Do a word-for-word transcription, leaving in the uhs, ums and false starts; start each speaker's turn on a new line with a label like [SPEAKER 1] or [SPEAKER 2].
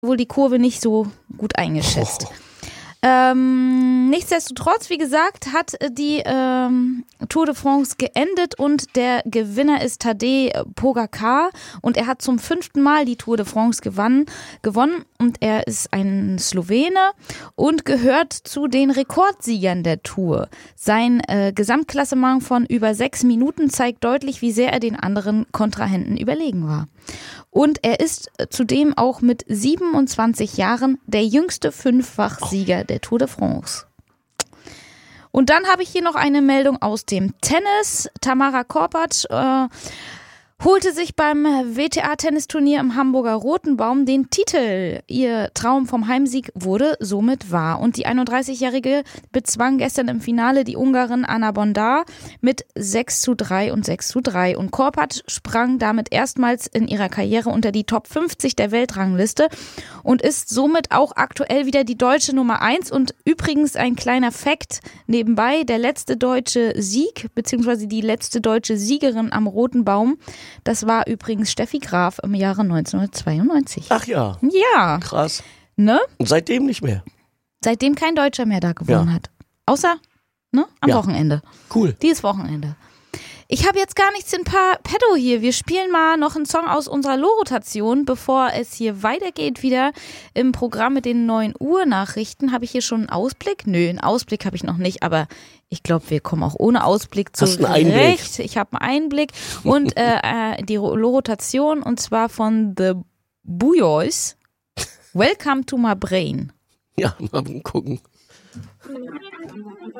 [SPEAKER 1] wohl die Kurve nicht so gut eingeschätzt. Oh. Ähm, nichtsdestotrotz, wie gesagt, hat die ähm, Tour de France geendet und der Gewinner ist Tadej Pogačar und er hat zum fünften Mal die Tour de France gewann, gewonnen und er ist ein Slowene und gehört zu den Rekordsiegern der Tour. Sein äh, Gesamtklassement von über sechs Minuten zeigt deutlich, wie sehr er den anderen Kontrahenten überlegen war. Und er ist zudem auch mit siebenundzwanzig Jahren der jüngste Fünffachsieger der Tour de France. Und dann habe ich hier noch eine Meldung aus dem Tennis. Tamara Korpatsch äh, holte sich beim W T A-Tennisturnier im Hamburger Rotenbaum den Titel. Ihr Traum vom Heimsieg wurde somit wahr. Und die einunddreißigjährige bezwang gestern im Finale die Ungarin Anna Bondar mit sechs zu drei und sechs zu drei. Und Korpatsch sprang damit erstmals in ihrer Karriere unter die Top fünfzig der Weltrangliste und ist somit auch aktuell wieder die deutsche Nummer eins. Und übrigens ein kleiner Fakt nebenbei, der letzte deutsche Sieg, beziehungsweise die letzte deutsche Siegerin am Rotenbaum, das war übrigens Steffi Graf im Jahre neunzehnhundertzweiundneunzig.
[SPEAKER 2] Ach ja.
[SPEAKER 1] Ja.
[SPEAKER 2] Krass.
[SPEAKER 1] Ne?
[SPEAKER 2] Und seitdem nicht mehr.
[SPEAKER 1] Seitdem kein Deutscher mehr da gewonnen
[SPEAKER 2] Ja.
[SPEAKER 1] hat. Außer ne, am
[SPEAKER 2] Ja.
[SPEAKER 1] Wochenende.
[SPEAKER 2] Cool.
[SPEAKER 1] Dieses Wochenende. Ich habe jetzt gar nichts in pa- Petto hier. Wir spielen mal noch einen Song aus unserer Low-Rotation, bevor es hier weitergeht wieder im Programm mit den neun Uhr Nachrichten. Habe ich hier schon einen Ausblick? Nö, einen Ausblick habe ich noch nicht, aber ich glaube, wir kommen auch ohne Ausblick
[SPEAKER 2] Hast einen Einblick?
[SPEAKER 1] zurecht. Ich habe einen Einblick und äh, äh, die Low-Rotation und zwar von The Bujois. Welcome to my brain.
[SPEAKER 2] Ja, mal gucken.